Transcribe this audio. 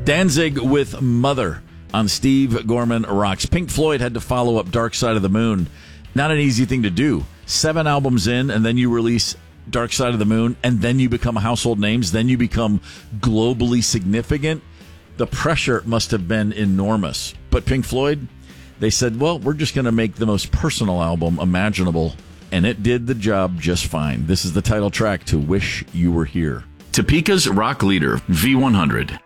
Danzig with Mother on Steve Gorman Rocks. Pink Floyd had to follow up Dark Side of the Moon. Not an easy thing to do. 7 albums in, and then you release Dark Side of the Moon, and then you become household names, then you become globally significant. The pressure must have been enormous. But Pink Floyd, they said, well, we're just going to make the most personal album imaginable, and it did the job just fine. This is the title track to Wish You Were Here. Topeka's rock leader, V100.